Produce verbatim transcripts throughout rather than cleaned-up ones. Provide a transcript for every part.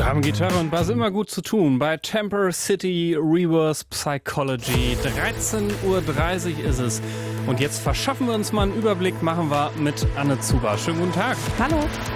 Haben Gitarre und Bass immer gut zu tun. Bei Temper City Reverse Psychology. dreizehn Uhr dreißig ist es. Und jetzt verschaffen wir uns mal einen Überblick, machen wir mit Anne Zuber. Schönen guten Tag. Hallo.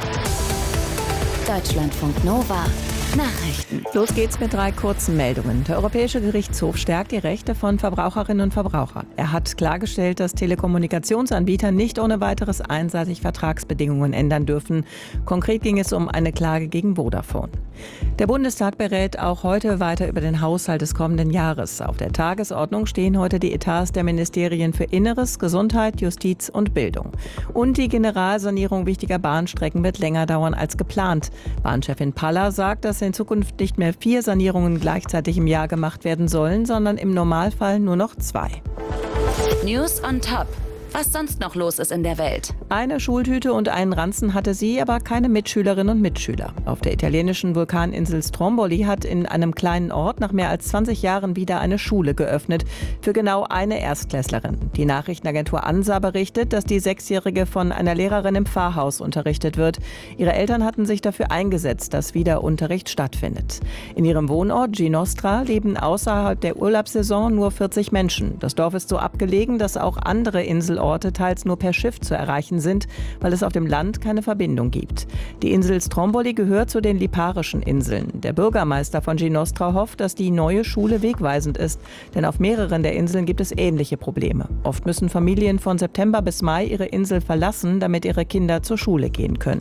Deutschlandfunk Nova. Nachrichten. Los geht's mit drei kurzen Meldungen. Der Europäische Gerichtshof stärkt die Rechte von Verbraucherinnen und Verbrauchern. Er hat klargestellt, dass Telekommunikationsanbieter nicht ohne weiteres einseitig Vertragsbedingungen ändern dürfen. Konkret ging es um eine Klage gegen Vodafone. Der Bundestag berät auch heute weiter über den Haushalt des kommenden Jahres. Auf der Tagesordnung stehen heute die Etats der Ministerien für Inneres, Gesundheit, Justiz und Bildung. Und die Generalsanierung wichtiger Bahnstrecken wird länger dauern als geplant. Bahnchefin Paller sagt, dass in Zukunft nicht mehr vier Sanierungen gleichzeitig im Jahr gemacht werden sollen, sondern im Normalfall nur noch zwei. News on Top. Was sonst noch los ist in der Welt. Eine Schultüte und einen Ranzen hatte sie, aber keine Mitschülerinnen und Mitschüler. Auf der italienischen Vulkaninsel Stromboli hat in einem kleinen Ort nach mehr als zwanzig Jahren wieder eine Schule geöffnet. Für genau eine Erstklässlerin. Die Nachrichtenagentur ANSA berichtet, dass die Sechsjährige von einer Lehrerin im Pfarrhaus unterrichtet wird. Ihre Eltern hatten sich dafür eingesetzt, dass wieder Unterricht stattfindet. In ihrem Wohnort Ginostra leben außerhalb der Urlaubssaison nur vierzig Menschen. Das Dorf ist so abgelegen, dass auch andere Inselorte Orte teils nur per Schiff zu erreichen sind, weil es auf dem Land keine Verbindung gibt. Die Insel Stromboli gehört zu den Liparischen Inseln. Der Bürgermeister von Ginostra hofft, dass die neue Schule wegweisend ist, denn auf mehreren der Inseln gibt es ähnliche Probleme. Oft müssen Familien von September bis Mai ihre Insel verlassen, damit ihre Kinder zur Schule gehen können.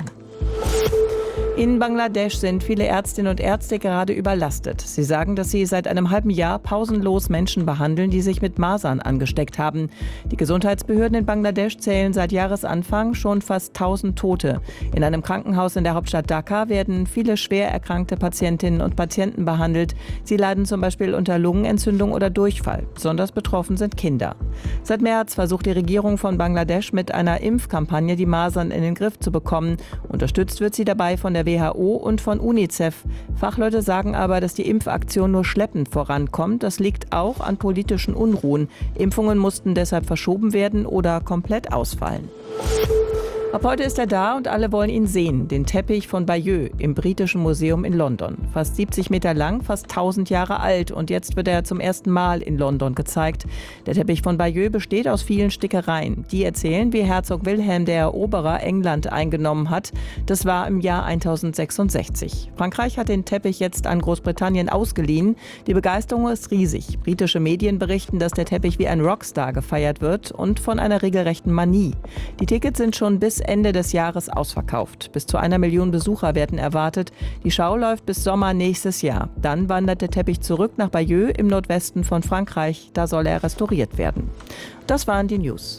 In Bangladesch sind viele Ärztinnen und Ärzte gerade überlastet. Sie sagen, dass sie seit einem halben Jahr pausenlos Menschen behandeln, die sich mit Masern angesteckt haben. Die Gesundheitsbehörden in Bangladesch zählen seit Jahresanfang schon fast tausend Tote. In einem Krankenhaus in der Hauptstadt Dhaka werden viele schwer erkrankte Patientinnen und Patienten behandelt. Sie leiden zum Beispiel unter Lungenentzündung oder Durchfall. Besonders betroffen sind Kinder. Seit März versucht die Regierung von Bangladesch mit einer Impfkampagne die Masern in den Griff zu bekommen. Unterstützt wird sie dabei von der W H O und von UNICEF. Fachleute sagen aber, dass die Impfaktion nur schleppend vorankommt. Das liegt auch an politischen Unruhen. Impfungen mussten deshalb verschoben werden oder komplett ausfallen. Ab heute ist er da und alle wollen ihn sehen. Den Teppich von Bayeux im Britischen Museum in London. Fast siebzig Meter lang, fast tausend Jahre alt. Und jetzt wird er zum ersten Mal in London gezeigt. Der Teppich von Bayeux besteht aus vielen Stickereien. Die erzählen, wie Herzog Wilhelm der Eroberer England eingenommen hat. Das war im Jahr tausendsechsundsechzig. Frankreich hat den Teppich jetzt an Großbritannien ausgeliehen. Die Begeisterung ist riesig. Britische Medien berichten, dass der Teppich wie ein Rockstar gefeiert wird und von einer regelrechten Manie. Die Tickets sind schon bis Ende des Jahres ausverkauft. Bis zu einer Million Besucher werden erwartet. Die Schau läuft bis Sommer nächstes Jahr. Dann wandert der Teppich zurück nach Bayeux im Nordwesten von Frankreich. Da soll er restauriert werden. Das waren die News.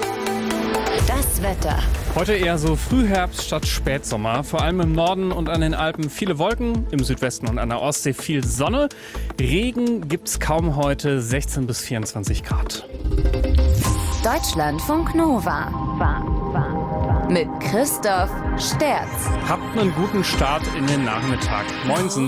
Das Wetter. Heute eher so Frühherbst statt Spätsommer. Vor allem im Norden und an den Alpen viele Wolken, im Südwesten und an der Ostsee viel Sonne. Regen gibt's kaum heute, sechzehn bis vierundzwanzig Grad. Deutschlandfunk Nova. Mit Christoph Sterz. Habt einen guten Start in den Nachmittag. Moinsen.